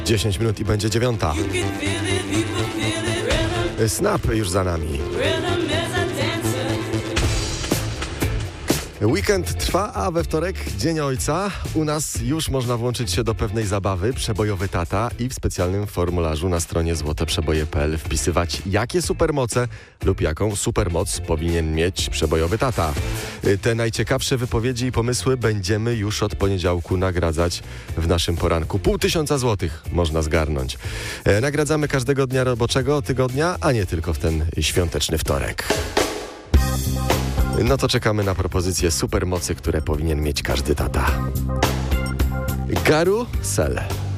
10 minut i będzie 9. Snap już za nami. Weekend trwa, a we wtorek Dzień Ojca. U nas już można włączyć się do pewnej zabawy, przebojowy tata, i w specjalnym formularzu na stronie złoteprzeboje.pl wpisywać, jakie supermoce lub jaką supermoc powinien mieć przebojowy tata. Te najciekawsze wypowiedzi i pomysły będziemy już od poniedziałku nagradzać w naszym poranku. 500 złotych można zgarnąć. Nagradzamy każdego dnia roboczego tygodnia, a nie tylko w ten świąteczny wtorek. No to czekamy na propozycje supermocy, które powinien mieć każdy tata. Garusel.